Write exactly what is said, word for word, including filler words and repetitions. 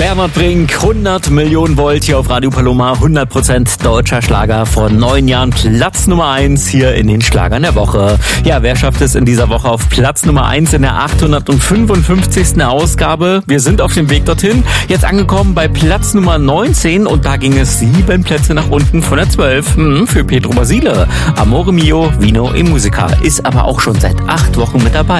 Bernhard Brink, hundert Millionen Volt hier auf Radio Paloma, hundert Prozent deutscher Schlager vor neun Jahren, Platz Nummer eins hier in den Schlagern der Woche. Ja, wer schafft es in dieser Woche auf Platz Nummer eins in der achthundertfünfundfünfzigsten Ausgabe? Wir sind auf dem Weg dorthin, jetzt angekommen bei Platz Nummer neunzehn und da ging es sieben Plätze nach unten von der zwölf hm, für Pedro Basile. Amore Mio, Vino e Musica ist aber auch schon seit acht Wochen mit dabei.